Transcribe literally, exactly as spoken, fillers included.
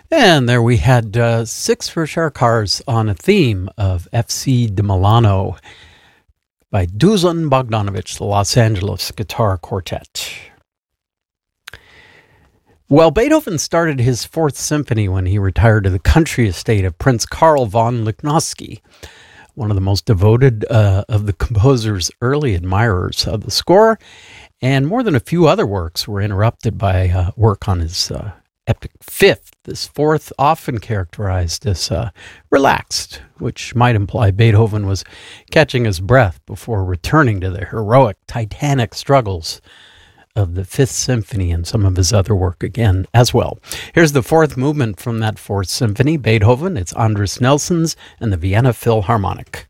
And there we had uh, Six for Sure Cars on a theme of F C de Milano by Dusan Bogdanovich, the Los Angeles Guitar Quartet. Well, Beethoven started his Fourth Symphony when he retired to the country estate of Prince Karl von Lichnowsky, one of the most devoted uh, of the composer's early admirers of the score, and more than a few other works were interrupted by uh, work on his uh, epic Fifth. This Fourth, often characterized as uh, relaxed, which might imply Beethoven was catching his breath before returning to the heroic, titanic struggles of the Fifth Symphony and some of his other work again as well. Here's the fourth movement from that Fourth Symphony, Beethoven. It's Andris Nelson's and the Vienna Philharmonic.